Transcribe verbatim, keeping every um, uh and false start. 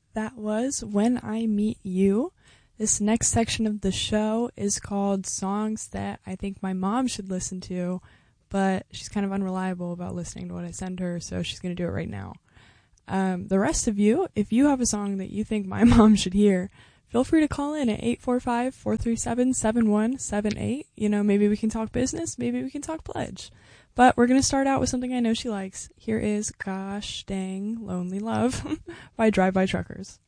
That was When I Meet You. This next section of the show is called Songs That I Think My Mom Should Listen To, but she's kind of unreliable about listening to what I send her, so she's going to do it right now. Um, the rest of you, if you have a song that you think my mom should hear, feel free to call in at eight four five, four three seven, seven one seven eight. You know, maybe we can talk business, maybe we can talk pledge. But we're going to start out with something I know she likes. Here is Gosh Dang Lonely Love by Drive-By Truckers.